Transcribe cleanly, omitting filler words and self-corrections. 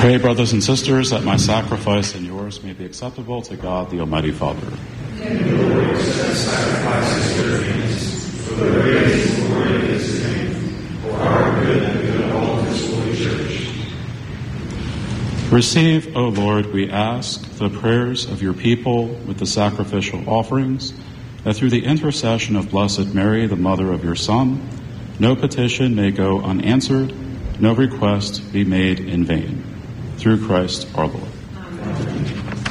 Pray, brothers and sisters, that my sacrifice and yours may be acceptable to God, the Almighty Father. And the Lord accept sacrifices to your hands, for the praise and glory of his name, for our good and the good of all his holy church. Receive, O Lord, we ask, the prayers of your people with the sacrificial offerings, that through the intercession of Blessed Mary, the mother of your Son, no petition may go unanswered, no request be made in vain. Through Christ our Lord.